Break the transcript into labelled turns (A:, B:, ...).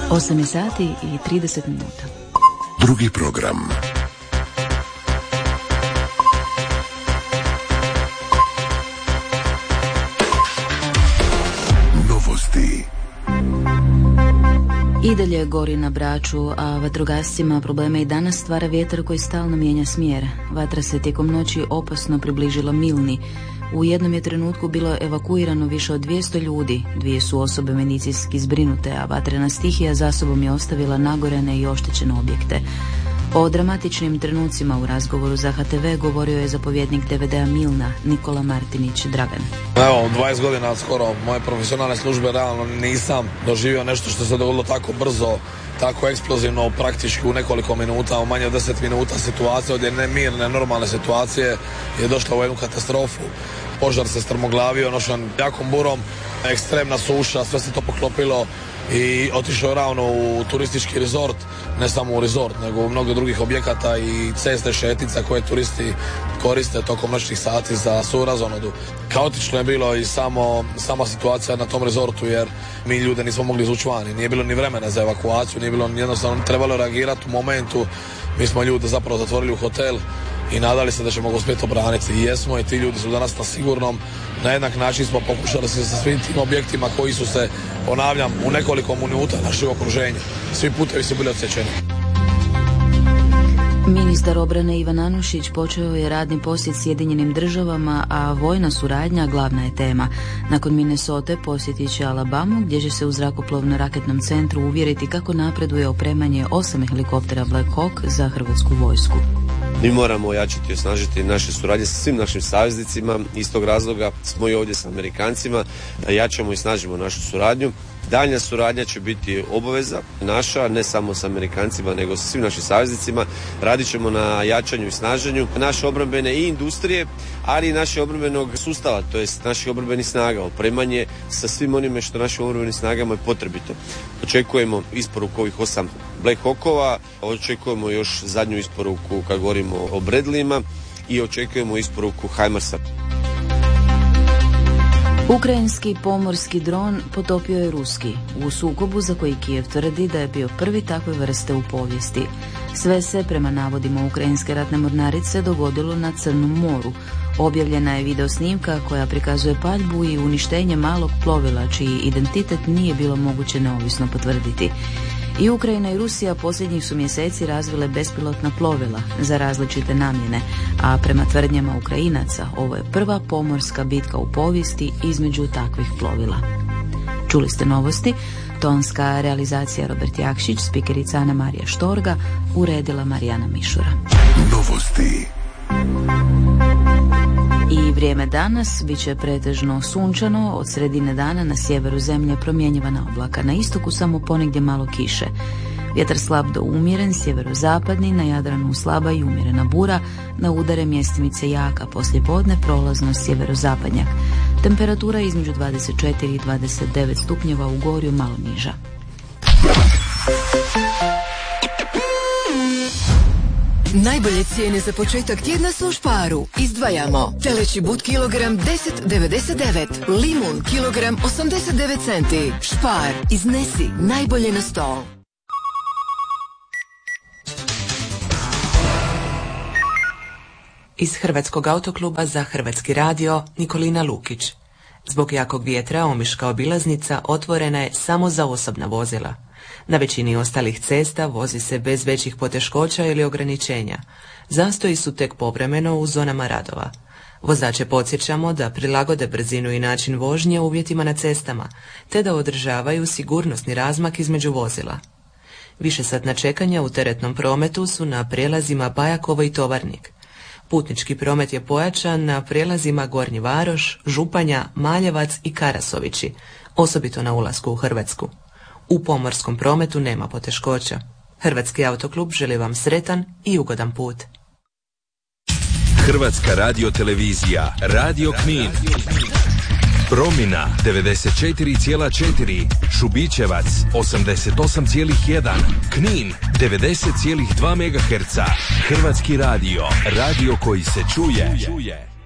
A: 8 sati i 30 minuta.
B: Drugi program. Novosti.
A: I dalje gori na Braču, a vatrogascima probleme i danas stvara vjetar koji stalno mijenja smjer. Vatra se tijekom noći opasno približila Milni. U jednom je trenutku bilo evakuirano više od 200 ljudi, 2 su osobe medicinski zbrinute, a vatrena stihija za sobom je ostavila nagorene i oštećene objekte. O dramatičnim trenucima u razgovoru za HTV govorio je zapovjednik DVD-a Milna, Nikola Martinić Dragan.
C: Evo, 20 godina skoro moje profesionalne službe realno nisam doživio nešto što se dogodilo tako brzo, tako eksplozivno, praktički u nekoliko minuta, u manje od 10 minuta situacija od jedne mirne, normalne situacije je došla u jednu katastrofu. Požar se strmoglavio, nošan jakom burom, ekstremna suša, sve se to poklopilo i otišao ravno u turistički rezort, ne samo u rezort, nego u mnogo drugih objekata i ceste šetnica koje turisti koriste tokom noćnih sati za svoju razonodu. Kaotično je bilo i sama situacija na tom rezortu, jer mi ljude nismo mogli izvući vani, nije bilo ni vremena za evakuaciju, nije bilo jednostavno, trebalo reagirati u momentu. Mi smo ljude zapravo zatvorili u hotel i nadali se da ćemo ga uspjeti obraniti. I jesmo, i ti ljudi su danas na sigurnom. Na jednak način smo pokušali se sa svim tim objektima koji su se, ponavljam, u nekoliko minuta našli u okruženju. Svi putevi su bili odsječeni.
A: Ministar obrane Ivan Anušić počeo je radni posjet Sjedinjenim državama, a vojna suradnja glavna je tema. Nakon Minnesote posjetit će Alabamu, gdje će se u zrakoplovno-raketnom centru uvjeriti kako napreduje opremanje 8 helikoptera Black Hawk za hrvatsku vojsku.
D: Mi moramo ojačati i osnažiti naše suradnje sa svim našim saveznicima. Iz tog razloga smo i ovdje sa Amerikancima da jačamo i snažimo našu suradnju. Daljnja suradnja će biti obaveza naša, ne samo sa Amerikancima, nego sa svim našim saveznicima. Radit ćemo na jačanju i snaženju naše obrambene i industrije, ali i našeg obrambenog sustava, to jest naših obrambenih snaga, opremanje sa svim onime što našim obrambenim snagama je potrebito. Očekujemo isporuku ovih 8 Black Hawkova, očekujemo još zadnju isporuku kad govorimo o Bradleyima i očekujemo isporuku HIMARS-a.
A: Ukrajinski pomorski dron potopio je ruski u sukobu za koji Kijev tvrdi da je bio prvi takve vrste u povijesti. Sve se, prema navodima ukrajinske ratne mornarice, dogodilo na Crnom moru. Objavljena je video snimka koja prikazuje paljbu i uništenje malog plovila, čiji identitet nije bilo moguće neovisno potvrditi. I Ukrajina i Rusija posljednjih su mjeseci razvile bespilotna plovila za različite namjene, a prema tvrdnjama Ukrajinaca ovo je prva pomorska bitka u povijesti između takvih plovila. Čuli ste novosti, tonska realizacija Robert Jakšić, spikerica Ana Marija Štorga, uredila Marijana Mišura.
B: Novosti.
A: I vrijeme danas bit će pretežno sunčano, od sredine dana na sjeveru zemlje promjenjivana oblaka, na istoku samo ponegdje malo kiše. Vjetar slab do umjeren, sjeverozapadni, na Jadranu slaba i umjerena bura, na udare mjestimice jaka, poslijepodne prolazno sjeverozapadnjak. Temperatura između 24 i 29 stupnjeva, u Gorju malo niža.
E: Najbolje cijene za početak tjedna su u Sparu. Izdvajamo teleći but kilogram 10,99, limun kilogram 89 centi. Spar, iznesi najbolje na stol.
F: Iz Hrvatskog autokluba za Hrvatski radio Nikolina Lukić. Zbog jakog vjetra omiška obilaznica otvorena je samo za osobna vozila. Na većini ostalih cesta vozi se bez većih poteškoća ili ograničenja. Zastoji su tek povremeno u zonama radova. Vozače podsjećamo da prilagode brzinu i način vožnje uvjetima na cestama, te da održavaju sigurnosni razmak između vozila. Višesatna čekanja u teretnom prometu su na prijelazima Bajakovo i Tovarnik. Putnički promet je pojačan na prijelazima Gornji Varoš, Županja, Maljevac i Karasovići, osobito na ulasku u Hrvatsku. U pomorskom prometu nema poteškoća. Hrvatski autoklub želi vam sretan i ugodan put.
G: Hrvatska radiotelevizija, Radio Knin. Promina 94,4, Šubićevac 88,1, Knin 90,2 MHz. Hrvatski radio, radio koji se čuje.